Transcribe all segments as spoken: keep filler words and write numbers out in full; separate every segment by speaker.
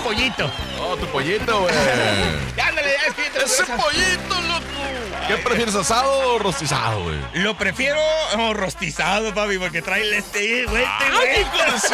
Speaker 1: pollito.
Speaker 2: Oh, tu pollito, güey.
Speaker 1: Ya, ándale, ya despídete.
Speaker 2: Ese pollito, loco. ¿Qué prefieres, asado o rostizado, güey?
Speaker 1: Lo prefiero oh, rostizado, papi, porque trae el este, güey,
Speaker 2: Ay,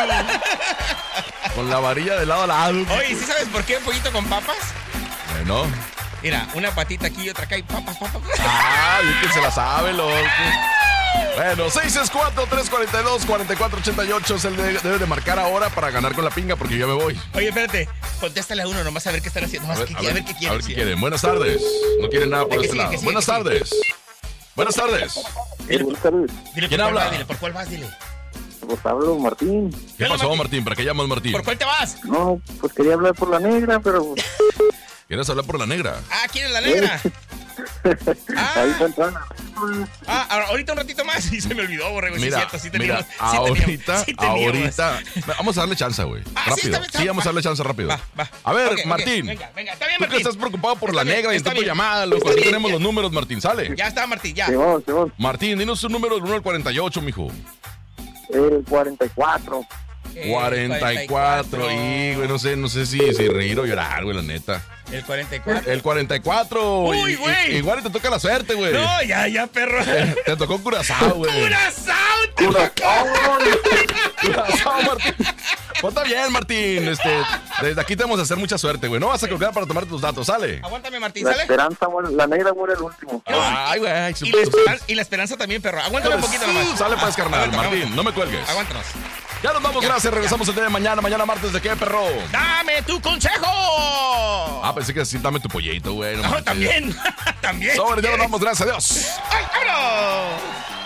Speaker 2: con la varilla de lado a lado.
Speaker 1: Oye, ¿sí sabes por qué un pollito con papas?
Speaker 2: Bueno.
Speaker 1: Mira, una patita aquí y otra acá y papas, papas.
Speaker 2: Ah, y que se la sabe, loco. Bueno, seis seis cuatro, tres cuatro dos, cuatro cuatro ocho ocho es el de, debe de marcar ahora para ganar con la pinga porque yo ya me voy.
Speaker 1: Oye, espérate, contéstale a uno nomás a ver qué están haciendo. Más a, ver, que, a, ver, a ver qué quieren.
Speaker 2: A ver qué quieren. Buenas tardes. No quieren nada por este
Speaker 1: sigue,
Speaker 2: lado.
Speaker 1: sigue,
Speaker 2: Buenas tardes. Buenas tardes.
Speaker 3: Dile, buenas tardes.
Speaker 1: Dile
Speaker 2: ¿Quién
Speaker 1: por
Speaker 2: habla?
Speaker 1: Cuál vas, dile, ¿por cuál vas? Dile.
Speaker 3: Pues hablo, Martín.
Speaker 2: ¿Qué pasó, Martín? Martín? ¿Para qué llamas, Martín?
Speaker 1: ¿Por cuál te vas?
Speaker 3: No, pues quería hablar por la negra, pero...
Speaker 2: ¿Quieres hablar por la negra?
Speaker 1: Ah, ¿quieres la negra?
Speaker 3: Ah. Ahí está entrando.
Speaker 1: Ah, ahorita un ratito más y se me olvidó, borrego.
Speaker 2: Mira,
Speaker 1: sí, cierto, sí teníamos,
Speaker 2: mira,
Speaker 1: sí
Speaker 2: ahorita,
Speaker 1: teníamos, sí teníamos.
Speaker 2: ahorita, vamos a darle chance, güey.
Speaker 1: Ah, sí,
Speaker 2: rápido.
Speaker 1: está bien,
Speaker 2: Sí, vamos a darle chance rápido.
Speaker 1: Va, va.
Speaker 2: A ver,
Speaker 1: Okay,
Speaker 2: Martín.
Speaker 1: Okay, venga, venga, está bien,
Speaker 2: Tú
Speaker 1: Martín.
Speaker 2: que estás preocupado por
Speaker 1: Está
Speaker 2: la
Speaker 1: bien,
Speaker 2: negra y
Speaker 1: está
Speaker 2: está tu
Speaker 1: bien.
Speaker 2: llamada, loco.
Speaker 1: Está
Speaker 2: Aquí
Speaker 1: bien,
Speaker 2: tenemos
Speaker 1: ya.
Speaker 2: los números, Martín, sale.
Speaker 1: Ya está, Martín, ya.
Speaker 3: Se va, se va.
Speaker 2: Martín, dinos un número del uno al cuarenta y ocho, mijo.
Speaker 3: El cuarenta y cuatro.
Speaker 1: Eh,
Speaker 2: cuarenta y cuatro, y güey, no sé, no sé si, si reír o llorar, güey, la neta.
Speaker 1: El cuarenta y cuatro.
Speaker 2: El cuarenta y cuatro.
Speaker 1: Uy,
Speaker 2: y-
Speaker 1: güey.
Speaker 2: y- Igual y te toca la suerte, güey.
Speaker 1: No, ya, ya, perro.
Speaker 2: Te tocó Curazao, güey.
Speaker 1: ¡Curazao! te
Speaker 3: Curazao.
Speaker 2: Curazao, Martín. Pues está bien, Martín. Este, desde aquí te vamos a hacer mucha suerte, güey. No vas a colgar para tomar tus datos, sale.
Speaker 1: Aguántame, Martín,
Speaker 3: La
Speaker 1: ¿sale?
Speaker 3: esperanza muere, la negra muere el último.
Speaker 2: Ay, güey.
Speaker 1: Y la, esperanza, y la esperanza también, perro. Aguántame un poquito nomás.
Speaker 2: Sale pues, carnal.
Speaker 1: Aguántame,
Speaker 2: Martín, no me cuelgues.
Speaker 1: Aguántanos.
Speaker 2: Ya nos vamos,
Speaker 1: Ya,
Speaker 2: gracias.
Speaker 1: ya.
Speaker 2: Regresamos el día de mañana. Mañana martes, ¿de qué, perro?
Speaker 1: ¡Dame tu consejo!
Speaker 2: Ah, pensé que así, dame tu pollito, güey.
Speaker 1: No,
Speaker 2: manches.
Speaker 1: también. También.
Speaker 2: Sobre,
Speaker 1: si
Speaker 2: ya nos
Speaker 1: quieres.
Speaker 2: vamos, gracias a Dios.
Speaker 1: ¡Ay, vámonos!